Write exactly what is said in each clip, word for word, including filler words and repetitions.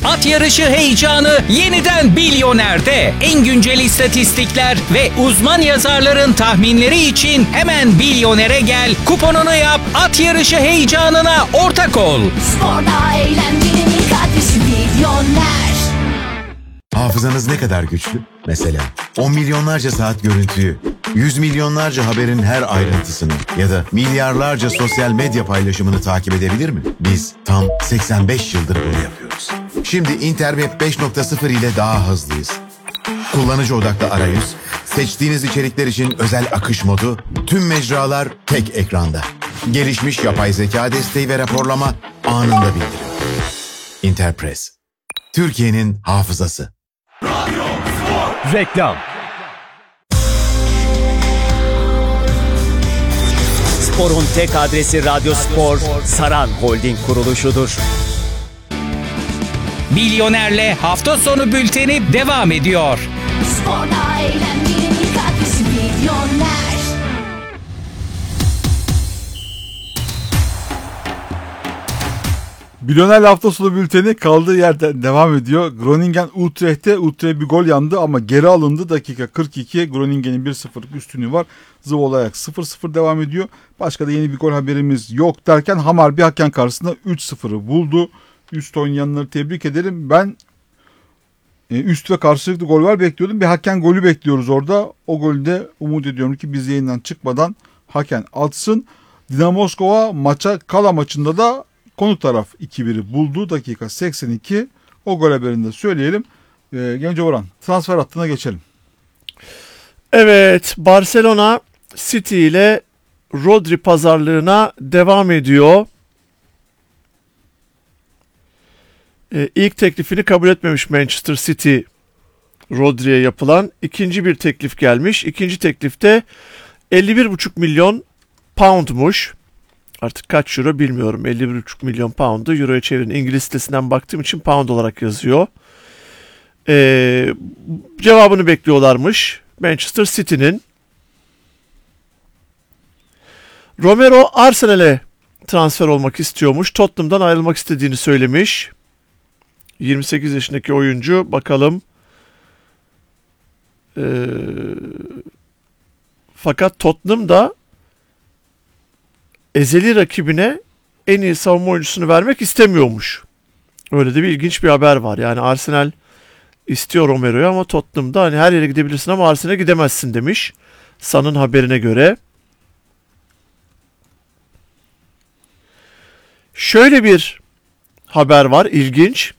At yarışı heyecanı yeniden Bilyoner'de. En güncel istatistikler ve uzman yazarların tahminleri için hemen Bilyoner'e gel, kuponunu yap, at yarışı heyecanına ortak ol. Sporda eğlencenin adresi Bilyoner. Hafızanız ne kadar güçlü? Mesela on milyonlarca saat görüntüyü, yüz milyonlarca haberin her ayrıntısını ya da milyarlarca sosyal medya paylaşımını takip edebilir mi? Biz tam seksen beş yıldır bunu yapıyoruz. Şimdi Interweb beş nokta sıfır ile daha hızlıyız. Kullanıcı odaklı arayüz, seçtiğiniz içerikler için özel akış modu, tüm mecralar tek ekranda. Gelişmiş yapay zeka desteği ve raporlama anında bildirim. Interpress, Türkiye'nin hafızası. Reklam. Spor'un tek adresi Radyo Spor, Saran Holding kuruluşudur. Bilyoner'le hafta sonu bülteni devam ediyor. Sporda eğlencenin adresi Bilyoner. Bilyoner hafta sonu bülteni kaldığı yerden devam ediyor. Groningen Utrecht'te Utrecht bir gol yandı ama geri alındı. Dakika kırk iki. Groningen'in bir sıfırlık üstünlüğü var. Zwolle sıfır sıfır devam ediyor. Başka da yeni bir gol haberimiz yok derken Hammarby hakem karşısında üç sıfırı buldu. Üst oynayanları tebrik ederim. Ben e, üst ve karşılıklı gol var bekliyordum. Bir hakem golü bekliyoruz orada. O golü de umut ediyorum ki biz yayından çıkmadan hakem atsın. Dinamo Moskova maça Kala maçında da konuk taraf iki biri buldu. Dakika seksen iki. O gol haberini de söyleyelim. Ee, Genco Orhan, transfer hattına geçelim. Evet, Barcelona City ile Rodri pazarlığına devam ediyor. Ee, ilk teklifini kabul etmemiş Manchester City, Rodri'ye yapılan. İkinci bir teklif gelmiş. İkinci teklifte elli bir buçuk milyon poundmuş. Artık kaç euro bilmiyorum. elli bir buçuk milyon pound'u euroya çevirin. İngiliz sitesinden baktığım için pound olarak yazıyor. Ee, cevabını bekliyorlarmış Manchester City'nin. Romero Arsenal'e transfer olmak istiyormuş. Tottenham'dan ayrılmak istediğini söylemiş. yirmi sekiz yaşındaki oyuncu. Bakalım. Ee, fakat Tottenham da ezeli rakibine en iyi savunma oyuncusunu vermek istemiyormuş. Öyle de bir ilginç bir haber var. Yani Arsenal istiyor Romero'yu ama Tottenham'da hani her yere gidebilirsin ama Arsenal'e gidemezsin demiş. Sun'ın haberine göre. Şöyle bir haber var, ilginç.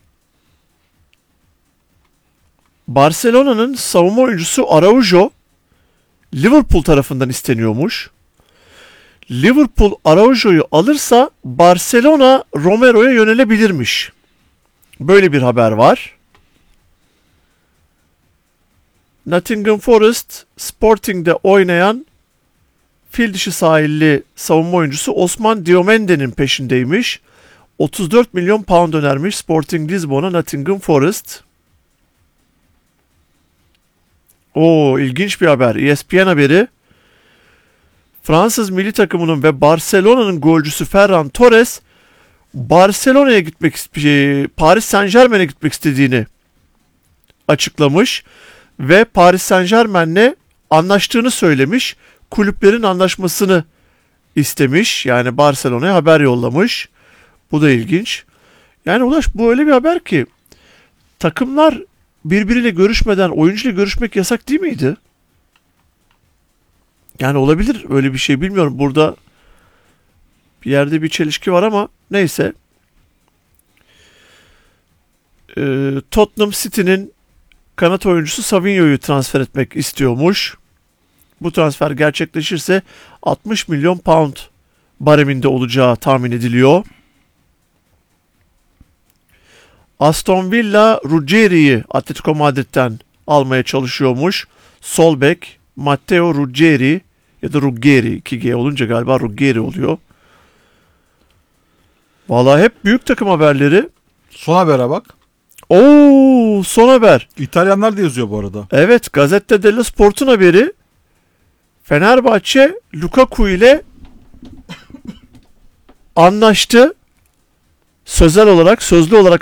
Barcelona'nın savunma oyuncusu Araujo Liverpool tarafından isteniyormuş. Liverpool Araujo'yu alırsa Barcelona Romero'ya yönelebilirmiş. Böyle bir haber var. Nottingham Forest Sporting'de oynayan fil dişi sahilli savunma oyuncusu Osman Diomende'nin peşindeymiş. otuz dört milyon pound önermiş Sporting Lisbon'a Nottingham Forest. Oo, ilginç bir haber. E S P N haberi. Fransız milli takımının ve Barcelona'nın golcüsü Ferran Torres Barcelona'ya gitmek, Paris Saint-Germain'e gitmek istediğini açıklamış ve Paris Saint-Germain'le anlaştığını söylemiş. Kulüplerin anlaşmasını istemiş. Yani Barcelona'ya haber yollamış. Bu da ilginç. Yani Ulaş, bu öyle bir haber ki takımlar birbiriyle görüşmeden oyuncuyla görüşmek yasak değil miydi? Yani olabilir öyle bir şey, bilmiyorum. Burada bir yerde bir çelişki var ama neyse. Ee, Tottenham City'nin kanat oyuncusu Savinho'yu transfer etmek istiyormuş. Bu transfer gerçekleşirse altmış milyon pound bareminde olacağı tahmin ediliyor. Aston Villa Ruggeri'yi Atletico Madrid'den almaya çalışıyormuş. Sol bek Matteo Ruggeri ya da Ruggeri, iki G olunca galiba Ruggeri oluyor. Vallahi hep büyük takım haberleri. Son habere bak. Oo, son haber. İtalyanlar da yazıyor bu arada. Evet, Gazzetta dello Sport'un haberi. Fenerbahçe Lukaku ile anlaştı. Sözel olarak, sözlü olarak